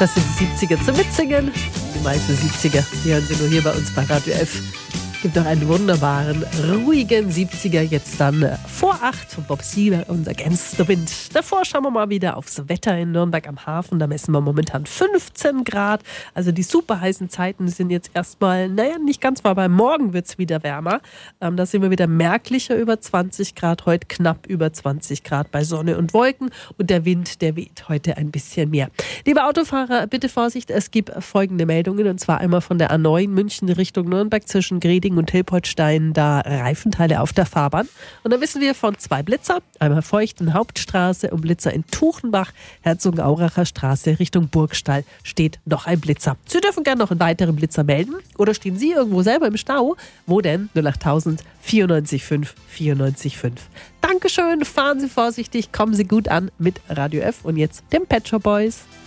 Das sind die 70er zum Mitsingen. Die meisten 70er, die hören Sie nur hier bei uns bei Radio F. Gibt noch einen wunderbaren, ruhigen 70er, jetzt dann vor 8 von Bob Seger und Against the Wind. Davor schauen wir mal wieder aufs Wetter in Nürnberg am Hafen. Da messen wir momentan 15 Grad. Also die super heißen Zeiten sind jetzt erstmal, nicht ganz, weil morgen wird es wieder wärmer. Da sind wir wieder merklicher über 20 Grad, heute knapp über 20 Grad bei Sonne und Wolken. Und der Wind, der weht heute ein bisschen mehr. Liebe Autofahrer, bitte Vorsicht, es gibt folgende Meldungen. Und zwar einmal von der A9 München Richtung Nürnberg zwischen Greding und Hilpoltstein, da Reifenteile auf der Fahrbahn. Und dann wissen wir von 2 Blitzer, einmal Feuchten Hauptstraße und Blitzer in Tuchenbach, Herzogenauracher Straße Richtung Burgstall steht noch ein Blitzer. Sie dürfen gerne noch einen weiteren Blitzer melden oder stehen Sie irgendwo selber im Stau? Wo denn? 08000 94 94 5. Dankeschön, fahren Sie vorsichtig, kommen Sie gut an mit Radio F und jetzt dem Pet Shop Boys.